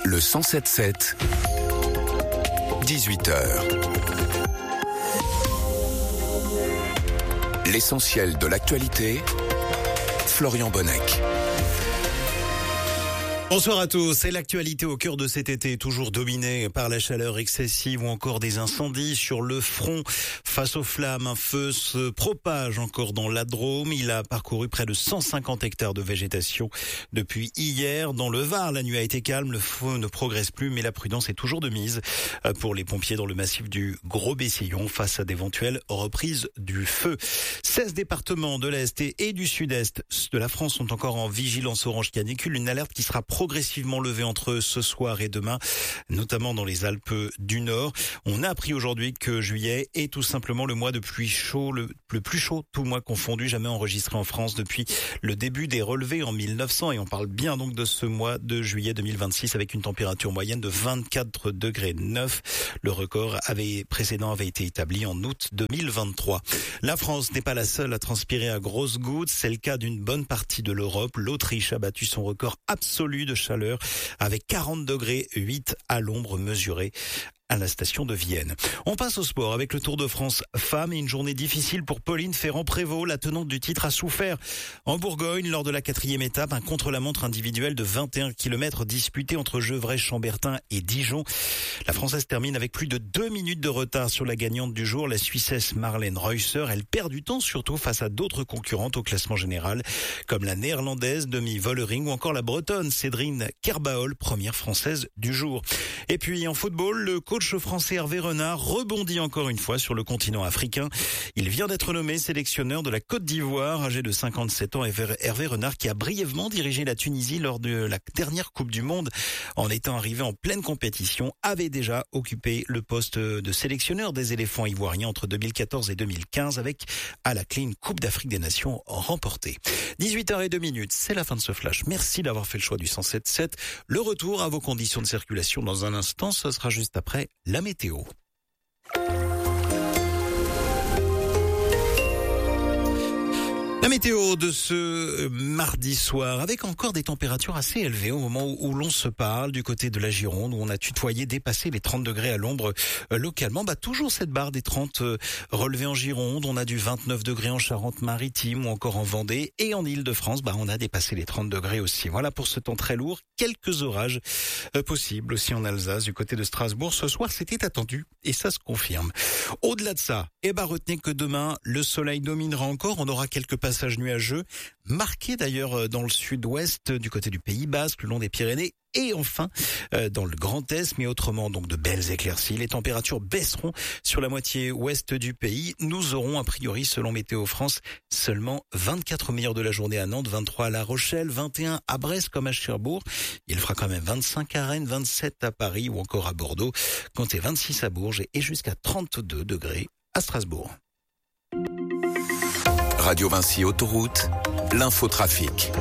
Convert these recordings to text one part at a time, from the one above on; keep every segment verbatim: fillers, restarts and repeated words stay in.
Le cent sept sept, dix-huit heures. L'essentiel de l'actualité, Florian Bonnec. Bonsoir à tous. C'est l'actualité au cœur de cet été, toujours dominée par la chaleur excessive ou encore des incendies sur le front. Face aux flammes, un feu se propage encore dans la Drôme. Il a parcouru près de cent cinquante hectares de végétation depuis hier. Dans le Var, la nuit a été calme. Le feu ne progresse plus, mais la prudence est toujours de mise pour les pompiers dans le massif du Gros-Bessillon face à d'éventuelles reprises du feu. seize départements de l'Est et du Sud-Est de la France sont encore en vigilance orange canicule. Une alerte qui sera progressivement levé entre ce soir et demain, notamment dans les Alpes du Nord. On a appris aujourd'hui que juillet est tout simplement le mois de pluie chaud, le, le plus chaud, tout mois confondu, jamais enregistré en France depuis le début des relevés en mille neuf cents. Et on parle bien donc de ce mois de juillet deux mille vingt-six avec une température moyenne de vingt-quatre degrés neuf. Le record avait, précédent avait été établi en août deux mille vingt-trois. La France n'est pas la seule à transpirer à grosses gouttes. C'est le cas d'une bonne partie de l'Europe. L'Autriche a battu son record absolu de chaleur avec quarante degrés huit à l'ombre mesurée à la station de Vienne. On passe au sport avec le Tour de France femmes et une journée difficile pour Pauline Ferrand-Prévot. La tenante du titre a souffert en Bourgogne lors de la quatrième étape. Un contre-la-montre individuel de vingt et un kilomètres disputé entre Gevrey, Chambertin et Dijon. La Française termine avec plus de deux minutes de retard sur la gagnante du jour, la Suissesse Marlène Reusser. Elle perd du temps surtout face à d'autres concurrentes au classement général, comme la Néerlandaise Demi Vollering ou encore la Bretonne Cédrine Kerbaol, première Française du jour. Et puis en football, le coach Le coach français Hervé Renard rebondit encore une fois sur le continent africain. Il vient d'être nommé sélectionneur de la Côte d'Ivoire, âgé de cinquante-sept ans. Hervé Renard qui a brièvement dirigé la Tunisie lors de la dernière Coupe du Monde en étant arrivé en pleine compétition, avait déjà occupé le poste de sélectionneur des éléphants ivoiriens entre deux mille quatorze et deux mille quinze avec à la clé une Coupe d'Afrique des Nations remportée. dix-huit heures zéro deux, c'est la fin de ce flash. Merci d'avoir fait le choix du cent sept sept. Le retour à vos conditions de circulation dans un instant, ce sera juste après la météo. La météo de ce mardi soir, avec encore des températures assez élevées au moment où l'on se parle, du côté de la Gironde, où on a tutoyé, dépassé les trente degrés à l'ombre euh, localement. Bah, toujours cette barre des trente euh, relevée en Gironde. On a du vingt-neuf degrés en Charente-Maritime ou encore en Vendée. Et en Île-de-France, bah, on a dépassé les trente degrés aussi. Voilà pour ce temps très lourd. Quelques orages euh, possibles aussi en Alsace, du côté de Strasbourg. Ce soir, c'était attendu et ça se confirme. Au-delà de ça, eh ben, retenez que demain, le soleil dominera encore. On aura quelques passages nuageux, marqués d'ailleurs dans le sud-ouest, du côté du Pays Basque, le long des Pyrénées, et enfin euh, dans le Grand Est, mais autrement donc de belles éclaircies. Les températures baisseront sur la moitié ouest du pays. Nous aurons a priori, selon Météo France, seulement vingt-quatre au meilleur de la journée à Nantes, vingt-trois à La Rochelle, vingt et un à Brest comme à Cherbourg. Il fera quand même vingt-cinq à Rennes, vingt-sept à Paris ou encore à Bordeaux. Comptez vingt-six à Bourges et jusqu'à trente-deux degrés à Strasbourg. Radio Vinci Autoroute, l'infotrafic.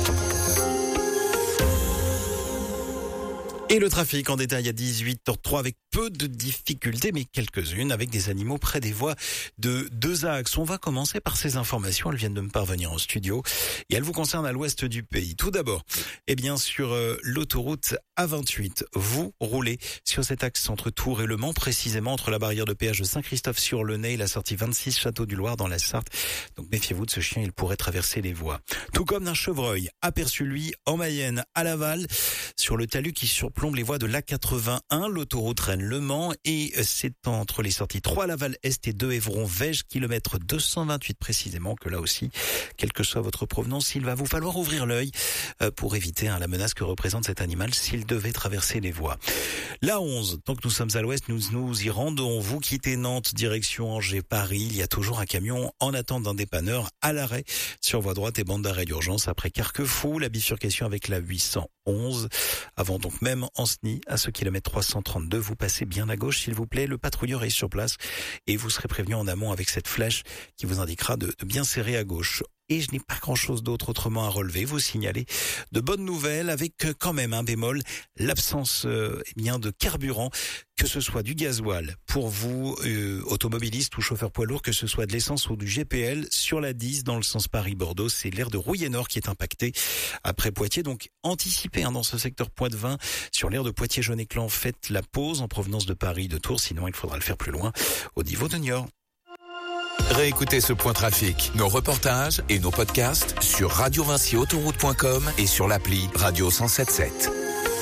Et le trafic en détail à dix-huit heures trois avec peu de difficultés, mais quelques-unes avec des animaux près des voies de deux axes. On va commencer par ces informations. Elles viennent de me parvenir en studio et elles vous concernent à l'ouest du pays. Tout d'abord, eh bien, sur euh, l'autoroute A vingt-huit, vous roulez sur cet axe entre Tours et Le Mans, précisément entre la barrière de péage de Saint-Christophe-sur-le-Nez et la sortie vingt-six Château-du-Loir dans la Sarthe. Donc méfiez-vous de ce chien, il pourrait traverser les voies. Tout comme d'un chevreuil aperçu, lui, en Mayenne, à Laval, sur le talus qui surplombe les voies de l'A quatre-vingt-un, l'autoroute Rennes-Le Mans, et c'est entre les sorties trois Laval-Est et deux Évron-Vège, kilomètre deux cent vingt-huit précisément, que là aussi, quelle que soit votre provenance, il va vous falloir ouvrir l'œil pour éviter hein, la menace que représente cet animal s'il devait traverser les voies. La onze, tant que nous sommes à l'ouest, nous nous y rendons. Vous quittez Nantes, direction Angers-Paris, il y a toujours un camion en attente d'un dépanneur à l'arrêt sur voie droite et bande d'arrêt d'urgence après Carquefou, la bifurcation avec la huit cent onze. Avant donc même Ancenis, à ce kilomètre trois cent trente-deux, vous passez bien à gauche s'il vous plaît. Le patrouilleur est sur place et vous serez prévenu en amont avec cette flèche qui vous indiquera de, de bien serrer à gauche. Et je n'ai pas grand-chose d'autre autrement à relever. Vous signalez de bonnes nouvelles avec quand même un bémol, l'absence euh, eh bien de carburant que ce soit du gasoil pour vous, euh, automobilistes ou chauffeurs poids lourds, que ce soit de l'essence ou du G P L, sur la dix dans le sens Paris-Bordeaux, c'est l'aire de Rouillé-Nord qui est impacté après Poitiers. Donc anticipez hein, dans ce secteur Poitevin, sur l'aire de Poitiers-Jaunet-Clan, faites la pause en provenance de Paris, de Tours, sinon il faudra le faire plus loin, au niveau de Niort. Réécoutez ce point trafic, nos reportages et nos podcasts sur radio vinci autoroute point com et sur l'appli Radio cent soixante-sept.